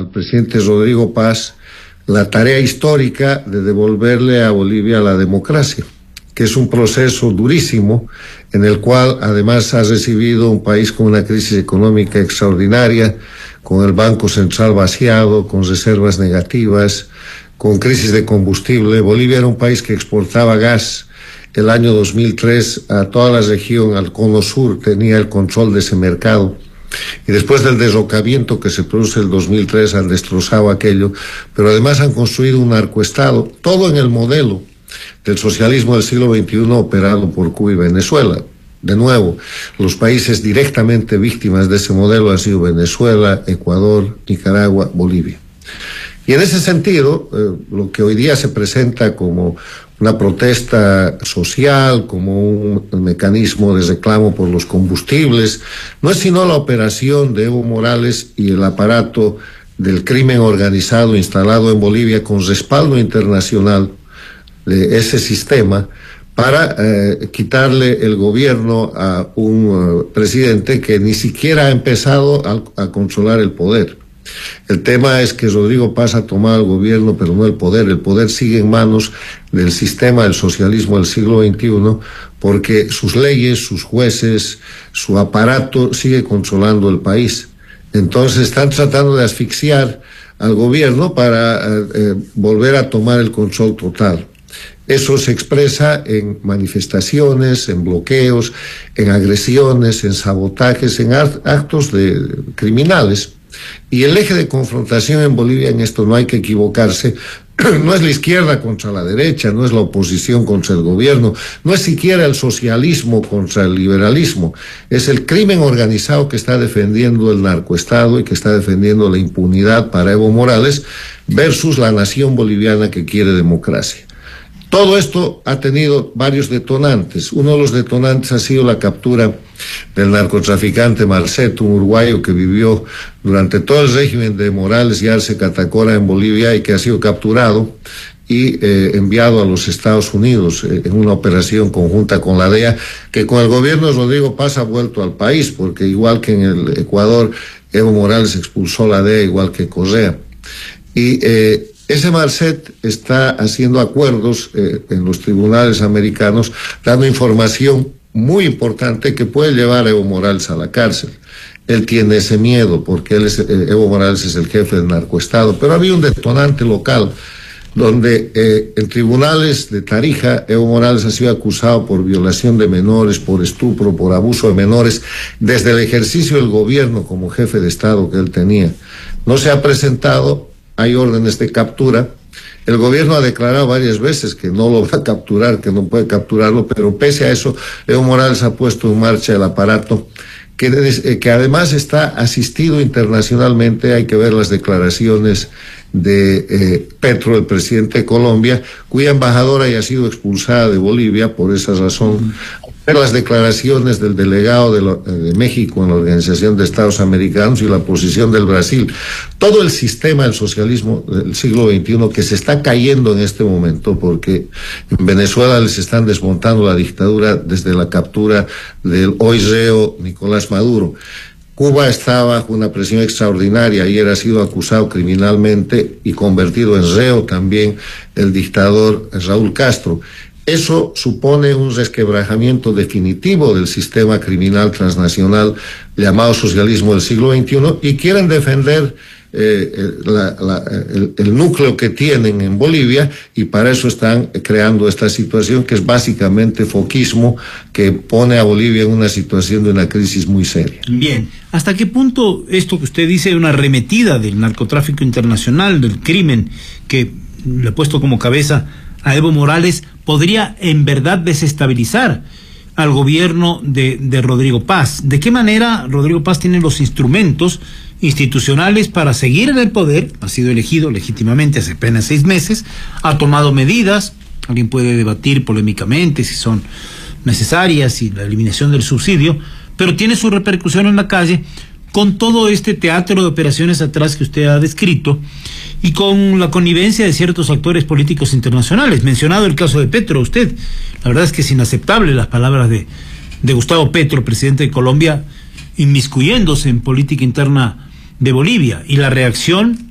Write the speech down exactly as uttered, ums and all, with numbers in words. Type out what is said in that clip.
al presidente Rodrigo Paz la tarea histórica de devolverle a Bolivia la democracia, que es un proceso durísimo en el cual además ha recibido un país con una crisis económica extraordinaria, con el Banco Central vaciado, con reservas negativas, con crisis de combustible. Bolivia era un país que exportaba gas el año dos mil tres a toda la región, al cono sur, tenía el control de ese mercado. Y después del derrocamiento que se produce en el dos mil tres han destrozado aquello, pero además han construido un narcoestado, todo en el modelo del socialismo del siglo veintiuno operado por Cuba y Venezuela. De nuevo, los países directamente víctimas de ese modelo han sido Venezuela, Ecuador, Nicaragua, Bolivia. Y en ese sentido, eh, lo que hoy día se presenta como una protesta social, como un mecanismo de reclamo por los combustibles, no es sino la operación de Evo Morales y el aparato del crimen organizado instalado en Bolivia con respaldo internacional de ese sistema para eh, quitarle el gobierno a un uh, presidente que ni siquiera ha empezado a, a controlar el poder. El tema es que Rodrigo Paz ha tomado el gobierno, pero no el poder. El poder sigue en manos del sistema del socialismo del siglo veintiuno, porque sus leyes, sus jueces, su aparato sigue controlando el país. Entonces están tratando de asfixiar al gobierno para eh, eh, volver a tomar el control total. Eso se expresa en manifestaciones, en bloqueos, en agresiones, en sabotajes, en actos de criminales. Y el eje de confrontación en Bolivia, en esto no hay que equivocarse, no es la izquierda contra la derecha, no es la oposición contra el gobierno, no es siquiera el socialismo contra el liberalismo, es el crimen organizado que está defendiendo el narcoestado y que está defendiendo la impunidad para Evo Morales versus la nación boliviana que quiere democracia. Todo esto ha tenido varios detonantes. Uno de los detonantes ha sido la captura del narcotraficante Marceto, un uruguayo que vivió durante todo el régimen de Morales y Arce Catacora en Bolivia y que ha sido capturado y eh, enviado a los Estados Unidos eh, en una operación conjunta con la D E A, que con el gobierno de Rodrigo Paz ha vuelto al país, porque igual que en el Ecuador, Evo Morales expulsó la D E A igual que Correa. Y eh, ese Marcet está haciendo acuerdos eh, en los tribunales americanos, dando información muy importante que puede llevar a Evo Morales a la cárcel. Él tiene ese miedo porque él es, eh, Evo Morales es el jefe del narcoestado, pero había un detonante local donde eh, en tribunales de Tarija Evo Morales ha sido acusado por violación de menores, por estupro, por abuso de menores, desde el ejercicio del gobierno como jefe de Estado que él tenía. No se ha presentado. Hay órdenes de captura. El gobierno ha declarado varias veces que no lo va a capturar, que no puede capturarlo, pero pese a eso, Evo Morales ha puesto en marcha el aparato que, que además está asistido internacionalmente. Hay que ver las declaraciones de eh, Petro, el presidente de Colombia, cuya embajadora haya sido expulsada de Bolivia por esa razón. Ver las declaraciones del delegado de, lo, de México en la Organización de Estados Americanos y la posición del Brasil. Todo el sistema del socialismo del siglo veintiuno que se está cayendo en este momento, porque en Venezuela les están desmontando la dictadura desde la captura del hoy reo Nicolás Maduro. Cuba está bajo una presión extraordinaria. Ayer ha sido acusado criminalmente y convertido en reo también el dictador Raúl Castro. Eso supone un resquebrajamiento definitivo del sistema criminal transnacional llamado socialismo del siglo veintiuno y quieren defender eh, la, la, el, el núcleo que tienen en Bolivia, y para eso están creando esta situación que es básicamente foquismo, que pone a Bolivia en una situación de una crisis muy seria. Bien, ¿hasta qué punto esto que usted dice, una arremetida del narcotráfico internacional, del crimen que le ha puesto como cabeza a Evo Morales, podría en verdad desestabilizar al gobierno de, de Rodrigo Paz? ¿De qué manera Rodrigo Paz tiene los instrumentos institucionales para seguir en el poder? Ha sido elegido legítimamente hace apenas seis meses, ha tomado medidas, alguien puede debatir polémicamente si son necesarias y la eliminación del subsidio, pero tiene su repercusión en la calle con todo este teatro de operaciones atrás que usted ha descrito y con la connivencia de ciertos actores políticos internacionales. Mencionado el caso de Petro, usted, la verdad es que es inaceptable las palabras de, de Gustavo Petro, presidente de Colombia, inmiscuyéndose en política interna de Bolivia, y la reacción